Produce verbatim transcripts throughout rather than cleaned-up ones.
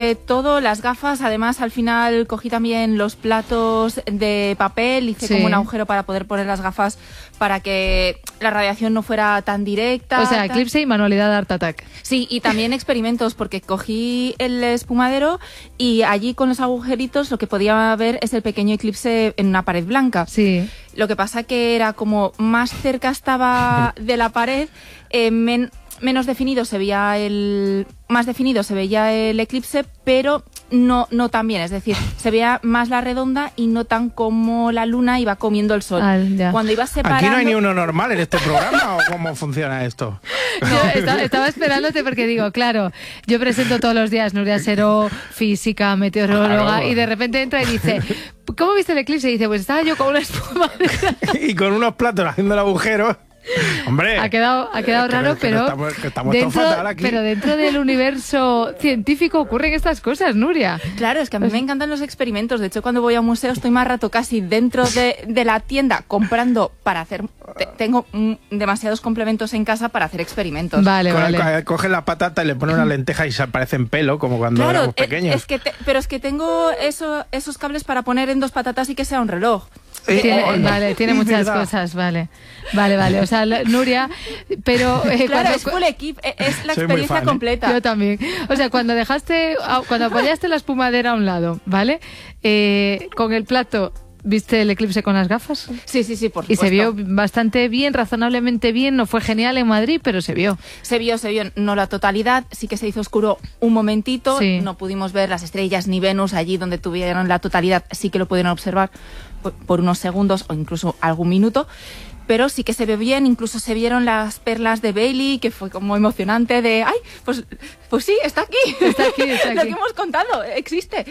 preparé todo, las gafas, además al final cogí también los platos de papel, hice sí. como un agujero para poder poner las gafas para que la radiación no fuera tan directa. O sea, tal. eclipse y manualidad Art Attack. Sí, y también experimentos, porque cogí el espumadero y allí con los agujeritos lo que podía ver es el pequeño eclipse en una pared blanca. Sí. Lo que pasa que era como más cerca estaba de la pared, eh, men- menos definido se veía el... más definido se veía el eclipse, pero no, no tan bien, es decir, se veía más la redonda y no tan como la luna iba comiendo el sol. Ah, Cuando iba separando... ¿Aquí no hay ni uno normal en este programa o cómo funciona esto? Yo estaba, estaba esperándote porque digo, claro, yo presento todos los días Nuria Seró, física, meteoróloga, claro. Y de repente entra y dice, ¿cómo viste el eclipse? Y dice, pues estaba yo con una espuma. Y con unos platos haciendo el agujero. Hombre, ha quedado, ha quedado que raro, no, que pero, no estamos, que estamos dentro, fatal aquí. pero dentro del universo científico ocurren estas cosas, Nuria. Claro, es que a mí me encantan los experimentos. De hecho, cuando voy a un museo estoy más rato casi dentro de, de la tienda comprando para hacer... Te, tengo mm, demasiados complementos en casa para hacer experimentos. Vale, Con, vale. Coge la patata y le pone una lenteja y se aparece en pelo, como cuando claro, éramos pequeños. Es que te, pero es que tengo eso, esos cables para poner en dos patatas y que sea un reloj. Eh, Tiene, oh, no. vale, tiene Es muchas verdad. cosas, vale. Vale, vale. O sea, la- Nuria, pero... eh, Claro, cuando- es full equip, eh, es la Soy muy experiencia fan, ¿eh? completa. Yo también. O sea, cuando dejaste, cuando apoyaste la espumadera a un lado, ¿vale? Eh, con el plato, ¿viste el eclipse con las gafas? Sí, sí, sí, por Y supuesto. se vio bastante bien, razonablemente bien. No fue genial en Madrid, pero se vio. Se vio, se vio, no la totalidad, sí que se hizo oscuro un momentito, Sí. no pudimos ver las estrellas ni Venus allí donde tuvieron la totalidad, sí que lo pudieron observar por, por unos segundos o incluso algún minuto, pero sí que se ve bien, incluso se vieron las perlas de Bailey, que fue como emocionante de, ay, pues, pues sí, está aquí, Está aquí, está lo aquí. que hemos contado, existe,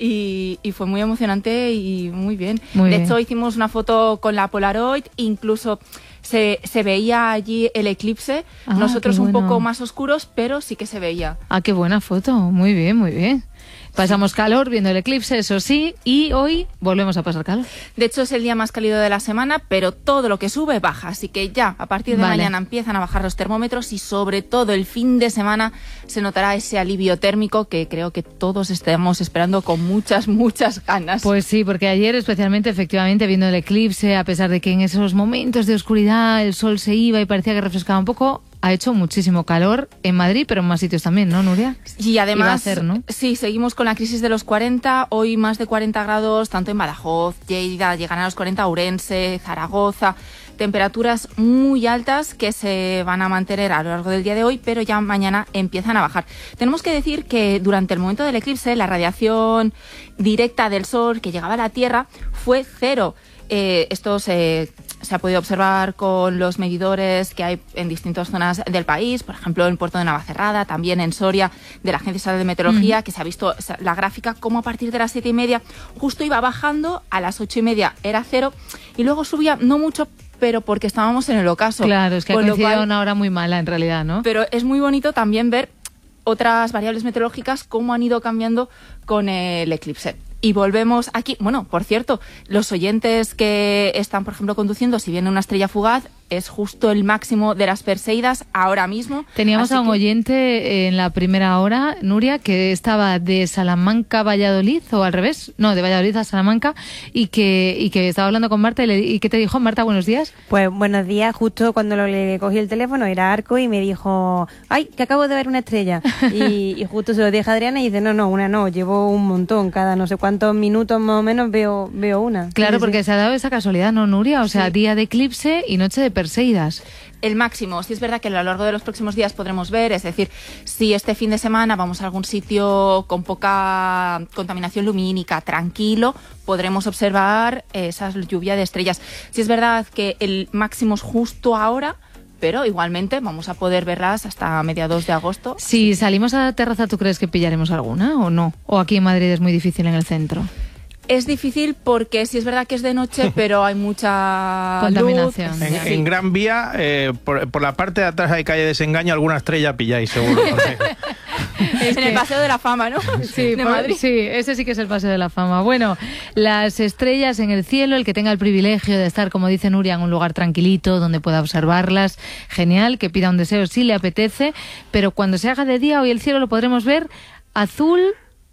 y, y fue muy emocionante y muy bien. Muy de bien. hecho, hicimos una foto con la Polaroid, incluso se, se veía allí el eclipse, Ah, nosotros qué un bueno. poco más oscuros, pero sí que se veía. Ah, qué buena foto. Muy bien, muy bien. Pasamos calor viendo el eclipse, eso sí, y hoy volvemos a pasar calor. De hecho, es el día más cálido de la semana, pero todo lo que sube baja, así que ya a partir de Vale. mañana empiezan a bajar los termómetros y sobre todo el fin de semana se notará ese alivio térmico que creo que todos estamos esperando con muchas, muchas ganas. Pues sí, porque ayer especialmente, efectivamente, viendo el eclipse, a pesar de que en esos momentos de oscuridad el sol se iba y parecía que refrescaba un poco, ha hecho muchísimo calor en Madrid, pero en más sitios también, ¿no, Nuria? Y además, Iba a hacer, ¿no? sí, seguimos con la crisis de los cuarenta, hoy más de cuarenta grados, tanto en Badajoz, Lleida, llegan a los cuarenta, Ourense, Zaragoza, temperaturas muy altas que se van a mantener a lo largo del día de hoy, pero ya mañana empiezan a bajar. Tenemos que decir que durante el momento del eclipse, la radiación directa del sol que llegaba a la Tierra fue cero. Eh, esto se, se ha podido observar con los medidores que hay en distintas zonas del país, por ejemplo en Puerto de Navacerrada, también en Soria, de la Agencia Estatal de Meteorología, mm. que se ha visto la gráfica como a partir de las siete y media justo iba bajando, a las ocho y media era cero y luego subía no mucho, pero porque estábamos en el ocaso. Claro, es que ha Con lo coincidido cual- una hora muy mala en realidad, ¿no? Pero es muy bonito también ver otras variables meteorológicas cómo han ido cambiando con el eclipse. Y volvemos aquí. Bueno, por cierto, los oyentes que están, por ejemplo, conduciendo, si viene una estrella fugaz, es justo el máximo de las Perseidas ahora mismo. Teníamos Así a un que- oyente en la primera hora, Nuria, que estaba de Salamanca a Valladolid, o al revés, no, de Valladolid a Salamanca, y que, y que estaba hablando con Marta, y, le, y ¿qué te dijo? Marta, buenos días. Pues buenos días, justo cuando lo- le cogí el teléfono era Arco y me dijo, ay, que acabo de ver una estrella. Y, y justo se lo dije a Adriana y dice, no, no, una no, llevo un montón, cada no sé cuántos minutos más o menos veo, veo una. Claro, Sí, sí. porque se ha dado esa casualidad, ¿no, Nuria? O sea, Sí. día de eclipse y noche de Perseidas. El máximo, sí es verdad que a lo largo de los próximos días podremos ver, es decir, si este fin de semana vamos a algún sitio con poca contaminación lumínica, tranquilo, podremos observar esa lluvia de estrellas. Sí es verdad que el máximo es justo ahora, pero igualmente vamos a poder verlas hasta mediados de agosto. Si salimos a la terraza, ¿tú crees que pillaremos alguna o no? ¿O aquí en Madrid es muy difícil en el centro? Es difícil porque sí es verdad que es de noche, pero hay mucha Contaminación. luz. En, Sí. en Gran Vía, eh, por, por la parte de atrás hay calle Desengaño, alguna estrella pilláis, seguro. porque- En el Paseo de la Fama, ¿no? Sí, de por- Madrid. sí, ese sí que es el Paseo de la Fama. Bueno, las estrellas en el cielo, el que tenga el privilegio de estar, como dice Nuria, en un lugar tranquilito donde pueda observarlas, genial, que pida un deseo si le apetece, pero cuando se haga de día hoy el cielo lo podremos ver azul